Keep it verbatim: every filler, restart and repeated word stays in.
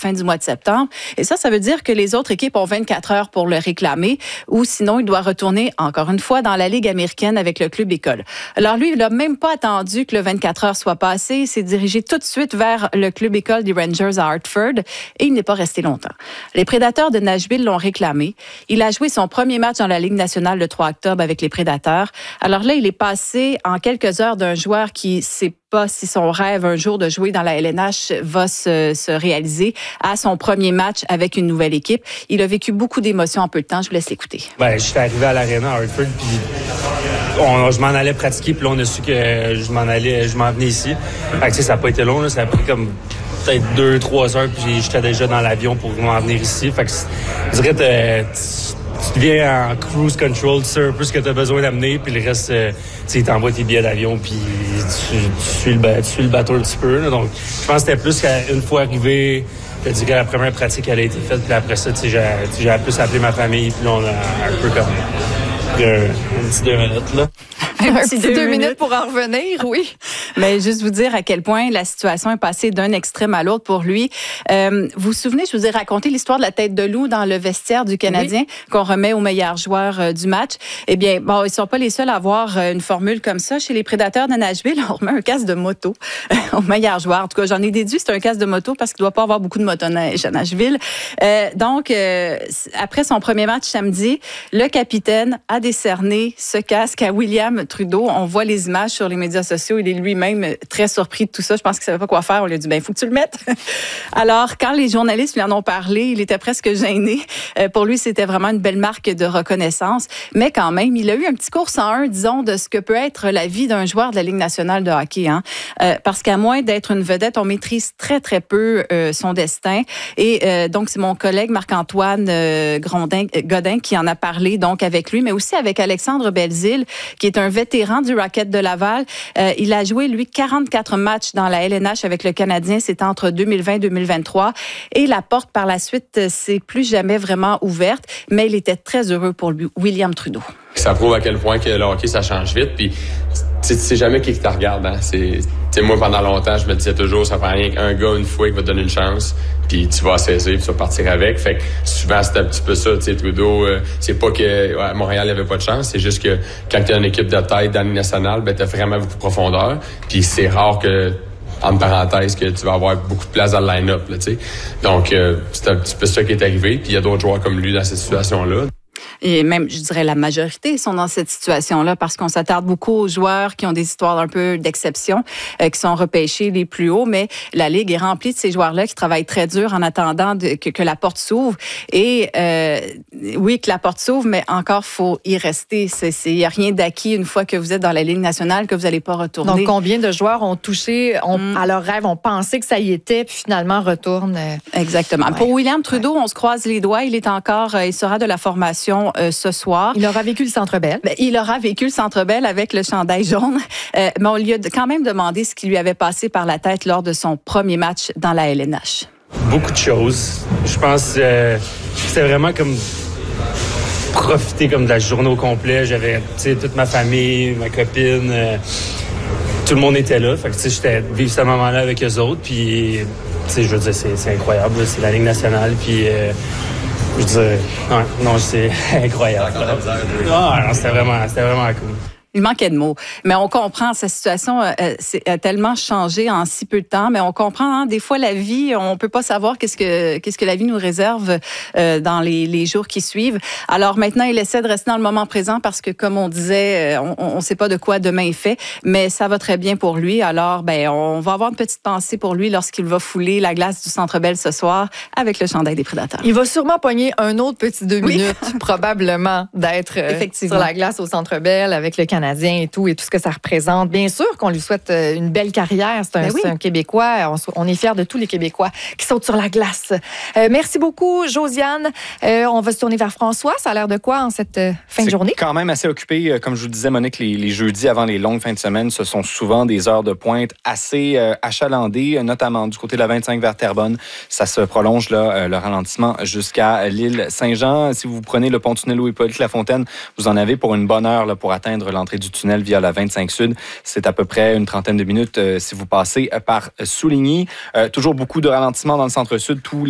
fin du mois de septembre. Et ça, ça veut dire que les autres équipes ont vingt-quatre heures pour le réclamer ou sinon, il doit retourner, encore une fois, dans la Ligue américaine avec le club école. Alors lui, il n'a même pas attendu que le vingt-quatre heures soit passé. Il s'est dirigé tout de suite vers le club école des Rangers à Hartford et il n'est pas resté longtemps. Les Prédateurs de Nashville l'ont réclamé. Il a joué son premier match dans la Ligue nationale le trois octobre avec les Prédateurs. Alors là, il est passé en quelques heures d'un joueur qui sait pas si son rêve un jour de jouer dans la L N H va se, se réaliser à son premier match avec une nouvelle équipe. Il a vécu beaucoup d'émotions en peu de temps. Je vous laisse l'écouter. Ben, j'étais arrivé à l'aréna à Hartford, puis on, je m'en allais pratiquer, puis là, on a su que je m'en allais, je m'en venais ici. Fait que, ça n'a pas été long, là, ça a pris comme peut-être deux, trois heures, puis j'étais déjà dans l'avion pour m'en venir ici. Fait que, je dirais, tu deviens en cruise control, tu sais un peu ce que tu as besoin d'amener, puis le reste, euh, tu t'envoies tes billets d'avion, puis tu, tu, suis le, tu suis le bateau un petit peu. Là. Donc, je pense que c'était plus qu'une fois arrivé, je dirais que la première pratique, elle a été faite, puis après ça, j'ai, j'ai plus appelé ma famille, puis là, on a un peu comme euh, un petit deux minutes, là. Un petit deux, deux minutes. minutes pour en revenir, oui. Mais juste vous dire à quel point la situation est passée d'un extrême à l'autre pour lui. Euh, vous vous souvenez, je vous ai raconté l'histoire de la tête de loup dans le vestiaire du Canadien oui. qu'on remet au meilleur joueur euh, du match. Eh bien, bon, ils sont pas les seuls à avoir euh, une formule comme ça. Chez les Prédateurs de Nashville, on remet un casque de moto au meilleur joueur. En tout cas, j'en ai déduit c'est un casque de moto parce qu'il doit pas avoir beaucoup de motoneige à Nashville. Euh, donc, euh, après son premier match samedi, le capitaine a décerné ce casque à William Trudeau. On voit les images sur les médias sociaux. Il est lui-même très surpris de tout ça. Je pense qu'il ne savait pas quoi faire. On lui a dit, ben, il faut que tu le mettes. Alors, quand les journalistes lui en ont parlé, il était presque gêné. Euh, pour lui, c'était vraiment une belle marque de reconnaissance. Mais quand même, il a eu un petit cours cent un, disons, de ce que peut être la vie d'un joueur de la Ligue nationale de hockey. Hein? Euh, parce qu'à moins d'être une vedette, on maîtrise très, très peu euh, son destin. Et euh, donc, c'est mon collègue Marc-Antoine euh, Grondin, euh, Godin qui en a parlé donc avec lui, mais aussi avec Alexandre Belzile, qui est un vétéran du Rocket de Laval. Euh, il a joué, lui, quarante-quatre matchs dans la L N H avec le Canadien. C'était entre deux mille vingt et deux mille vingt-trois. Et la porte, par la suite, s'est plus jamais vraiment ouverte. Mais il était très heureux pour lui, William Trudeau. Ça prouve à quel point que le hockey, ça change vite. Puis, tu sais jamais qui te regarde. Hein? C'est, moi, pendant longtemps, je me disais toujours, ça prend rien qu'un gars, une fois, qui va te donner une chance. Puis tu vas saisir, puis tu vas partir avec. Fait que souvent, c'est un petit peu ça. Tu sais, Trudeau, euh, c'est pas que ouais, Montréal n'avait pas de chance. C'est juste que quand tu as une équipe de taille dans la Ligue nationale, ben, tu as vraiment beaucoup de profondeur. Puis c'est rare que, entre parenthèses, que tu vas avoir beaucoup de place dans le line-up. Là, tu sais. Donc, euh, c'est un petit peu ça qui est arrivé. Puis il y a d'autres joueurs comme lui dans cette situation-là. Et même, je dirais, la majorité sont dans cette situation-là parce qu'on s'attarde beaucoup aux joueurs qui ont des histoires un peu d'exception, euh, qui sont repêchés les plus hauts, mais la Ligue est remplie de ces joueurs-là qui travaillent très dur en attendant de, que, que la porte s'ouvre. Et euh, oui, que la porte s'ouvre, mais encore, faut y rester. Il n'y a rien d'acquis une fois que vous êtes dans la Ligue nationale que vous n'allez pas retourner. Donc, combien de joueurs ont touché ont, mm. à leur rêve, ont pensé que ça y était, puis finalement retournent. Euh... Exactement. Ouais. Pour William Trudeau, ouais. on se croise les doigts. Il est encore, euh, il sera de la formation Euh, ce soir. Il aura vécu le Centre Bell. Ben, il aura vécu le Centre Bell avec le chandail jaune. Euh, mais on lui a quand même demandé ce qui lui avait passé par la tête lors de son premier match dans la L N H. Beaucoup de choses. Je pense que euh, c'était vraiment comme profiter comme de la journée au complet. J'avais toute ma famille, ma copine. Euh, tout le monde était là. Fait que j'étais vivre ce moment-là avec eux autres. Puis, je veux dire, c'est, c'est incroyable. C'est la Ligue nationale. Puis... Euh, Je disais, ouais, non, c'est incroyable. Ah, non, c'était vraiment, c'était vraiment cool. Il manquait de mots. Mais on comprend, sa situation euh, c'est, a tellement changé en si peu de temps. Mais on comprend, hein, des fois, la vie, on peut pas savoir qu'est-ce que, qu'est-ce que la vie nous réserve euh, dans les, les jours qui suivent. Alors maintenant, il essaie de rester dans le moment présent parce que, comme on disait, on ne sait pas de quoi demain est fait. Mais ça va très bien pour lui. Alors, ben, on va avoir une petite pensée pour lui lorsqu'il va fouler la glace du Centre Bell ce soir avec le chandail des Prédateurs. Il va sûrement pogner un autre petit deux oui. minutes, probablement, d'être euh, sur la glace au Centre Bell avec le Canadien. Et tout, et tout ce que ça représente. Bien sûr qu'on lui souhaite une belle carrière. C'est un, ben oui. c'est un Québécois. On, on est fiers de tous les Québécois qui sautent sur la glace. Euh, merci beaucoup, Josiane. Euh, on va se tourner vers François. Ça a l'air de quoi en cette euh, fin c'est de journée? Quand même assez occupé. Comme je vous disais, Monique, les, les jeudis avant les longues fins de semaine, ce sont souvent des heures de pointe assez euh, achalandées, notamment du côté de la vingt-cinq vers Terrebonne. Ça se prolonge, là, euh, le ralentissement jusqu'à l'île Saint-Jean. Si vous prenez le pont-tunnel Louis-Hippolyte-Lafontaine, vous en avez pour une bonne heure là, pour atteindre l'entrée du tunnel via la vingt-cinq Sud. C'est à peu près une trentaine de minutes euh, si vous passez par Souligny. Euh, toujours beaucoup de ralentissements dans le centre-sud. Tous